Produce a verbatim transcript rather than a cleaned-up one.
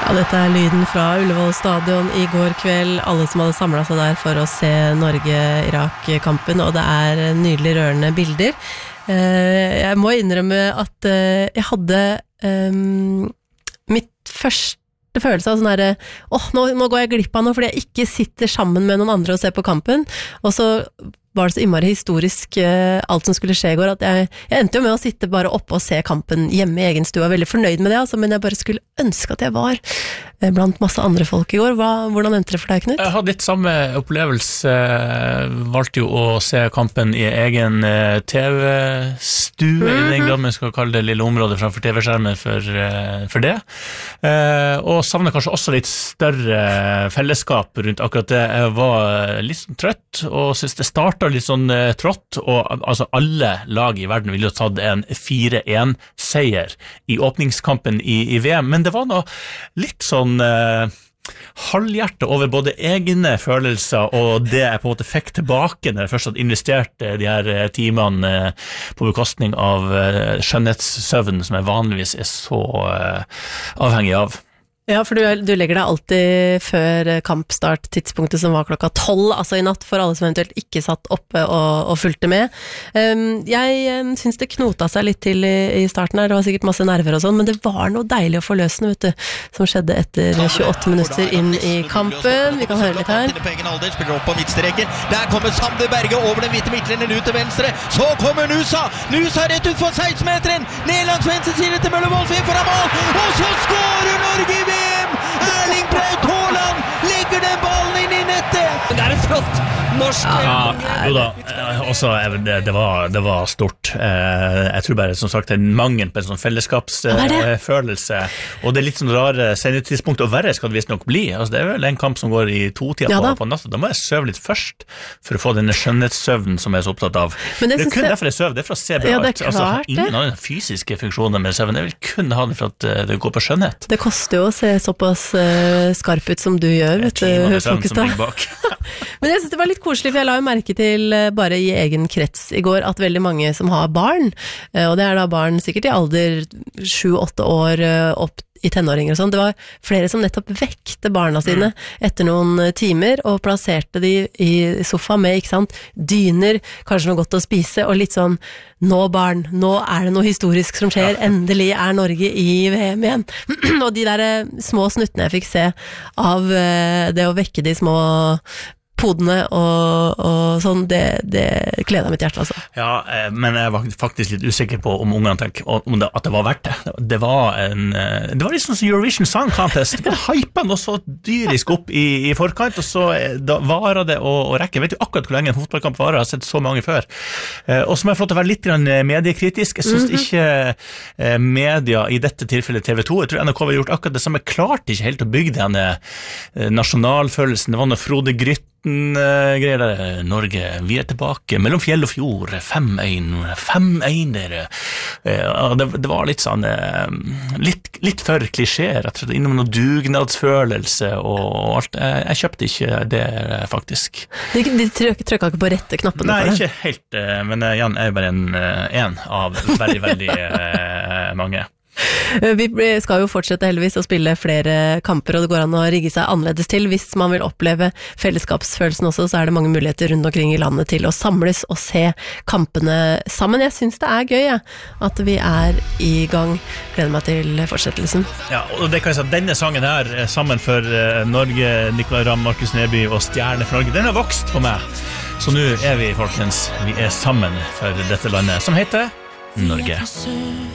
Ja, dette er lyden fra Ullevål stadion i går kveld. Alle som hadde samlet seg der for å se Norge-Irak-kampen, og det er nydelig rørende bilder. Jeg må innrømme at jeg hadde um, mitt første følelse av sånn her, åh, nå, nå går jeg glipp av noe, fordi jeg ikke sitter sammen med noen andre og ser på kampen, og så var det så innmari historisk uh, alt som skulle skje i går, at jeg, jeg endte jo med å sitte bare oppe og se kampen hjemme i egen stue, og veldig fornøyd med det, altså, men jeg bare skulle ønske at jeg var uh, blant masse andre folk i går. Hva, hvordan endte det for deg, Knut? Jeg hadde litt samme opplevelse, valgte jo å se kampen i egen uh, T V-stue, mm-hmm. i den grad man skal kalle det lille området framfor T V-skjermen for, uh, for det, uh, og savner kanskje også litt større fellesskap rundt akkurat det. Jeg var litt sånn trøtt, og synes det startet litt sånn uh, trått, og altså alle lag i verden ville jo tatt en fire en seier i åpningskampen i, i V M, men det var noe litt sånn uh, halvhjerte over både egne følelser og det jeg på en måte fikk tilbake når jeg først hadde investert de her timene uh, på bekostning av uh, skjønnhetssøvn som jeg vanligvis er så uh, avhengig av. Ja, for du, du legger deg alltid før kampstart, tidspunktet som var klokka tolv, altså i natt, for alle som eventuelt ikke satt oppe og, og fulgte med. Um, jeg um, synes det knota seg litt til i, i starten her, det var sikkert masse nerver og sånn, men det var noe deilig og forløsende, vet du, som skjedde etter tjueåtte minutter inn i kampen. Vi kan høre litt her. Spiller opp på midtstreken. Der kommer Sander Berge over den hvite midtlinjen ut til venstre. Så kommer Nusa! Nusa rett ut for seksten-meteren! Ned langs venstre side til Mølle-Wolfing foran mål! Og så skårer Norge i V M! Erling Braut Haaland legger den ballen inn i nettet! Det er en flott norsk... Ja, jo da, også, det, det, var, det var stort. Jeg tror bare, som sagt, det er mangel på en sånn fellesskapsfølelse, og det er litt sånn rare sendetidspunkt, og verre skal det visst nok bli. Altså, det er vel en kamp som går i to tida ja, på, på natta. Da må jeg søve litt først, for å få denne skjønnhetssøvnen som jeg er så opptatt av. Men det, det er kun jeg... derfor jeg søver, det er for å se bra ja, ut. Altså, ingen annen fysiske funksjoner med søvn, jeg vil kun ha det for at det går på skjønnhet. Det koster jo å se såpass uh, skarp ut som du gjør, vet du, Folkestad. Men jeg synes det var litt koselig, for jeg la jo merke til uh, bare i egen krets i går at veldig mange som har barn, uh, og det er da barn sikkert i alder sju åtte år uh, opp i tenåringer og sånn, det var flere som nettopp vekte barna sine etter noen timer og plasserte de i sofa med, ikke sant, dyner, kanskje noe godt å spise, og litt sånn, nå barn, nå er det noe historisk som skjer, endelig er Norge i V M igjen. Og de der små snuttene jeg fikk se av det å vekke de små podene og, og sånn, det, det gleder mitt hjerte, altså. Ja, men jeg var faktisk litt usikker på om ungene tenker om det, at det var verdt det. Det var en, det var litt sånn som Eurovision Song Contest. Det var hypen og så dyrisk opp i, i forkant, og så da varer det å, å rekke. Jeg vet jo akkurat hvor lenge en fotballkamp varer, jeg har sett så mange før. Og så må jeg få lov til å være litt mediekritisk. Jeg synes mm-hmm. ikke media, i dette tilfellet T V to, jeg tror N R K har gjort akkurat det samme, klart ikke helt å bygge denne nasjonalfølelsen. Det var noe Frode Grytt greier der, Norge, vi er tilbake mellom fjell og fjord, fem ein fem einer det, det var litt sånn litt, litt for klisjé, rett og slett innom noe dugnadsfølelse og alt, jeg, jeg kjøpte ikke det faktisk. De, de trykket ikke på rette knappene? Nei, ikke helt, men Jan er jo bare en, en av veldig, veldig mange. Vi skal jo fortsette heldigvis å spille flere kamper, og det går an å rigge seg annerledes til. Hvis man vil oppleve fellesskapsfølelsen også, så er det mange muligheter rundt omkring i landet til å samles og se kampene sammen. Jeg synes det er gøy, ja, at vi er i gang. Gleder meg til fortsettelsen. Ja, og det kan jeg si at denne sangen her, sammen for Norge, Nicolai Ramm, Markus Neby og Stjerne for Norge, den har vokst på meg. Så nå er vi, folkens, vi er sammen for dette landet, som heter Norge.